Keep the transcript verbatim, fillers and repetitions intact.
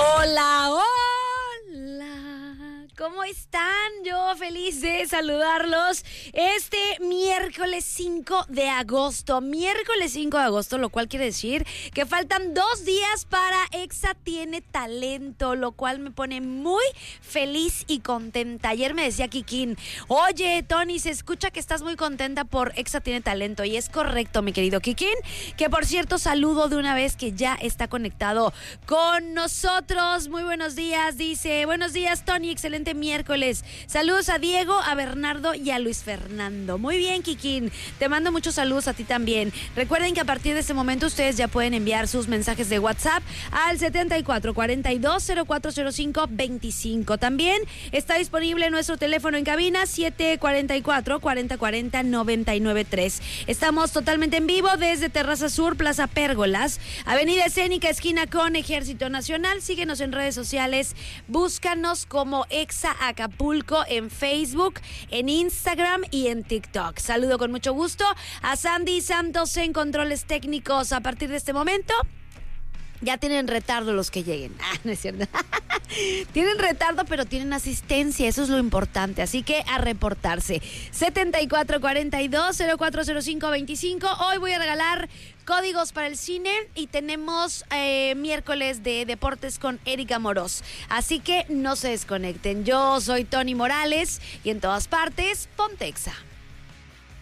Hola, hola, ¿cómo están? Yo feliz de saludarlos este miércoles cinco de agosto, miércoles cinco de agosto, lo cual quiere decir que faltan dos días para Exa Tiene Talento, lo cual me pone muy feliz y contenta. Ayer me decía Kikín, oye, Tony, se escucha que estás muy contenta por Exa Tiene Talento, y es correcto, mi querido Kikín, que por cierto saludo de una vez que ya está conectado con nosotros. Muy buenos días, dice, buenos días, Tony, excelente miércoles. Saludos a Diego, a Bernardo y a Luis Fernando. Muy bien, Kikín, te mando muchos saludos a ti también. Recuerden que a partir de este momento ustedes ya pueden enviar sus mensajes de WhatsApp al setenta y cuatro cuarenta y dos cero cuatro cero cinco veinticinco. También está disponible nuestro teléfono en cabina siete cuarenta y cuatro cuarenta cuarenta noventa y nueve tres. Estamos totalmente en vivo desde Terraza Sur, Plaza Pérgolas, Avenida Escénica, esquina con Ejército Nacional. Síguenos en redes sociales, búscanos como Exa Acapulco en Facebook, en Instagram y en TikTok. Saludo con mucho gusto a Sandy Santos en controles técnicos. A partir de este momento ya tienen retardo los que lleguen. Ah, no es cierto. Tienen retardo, pero tienen asistencia. Eso es lo importante. Así que a reportarse. setenta y cuatro cuarenta y dos cero cuatro cero cinco veinticinco. Hoy voy a regalar códigos para el cine y tenemos eh, miércoles de deportes con Erika Moroz. Así que no se desconecten. Yo soy Tony Morales y en todas partes, ponte Exa.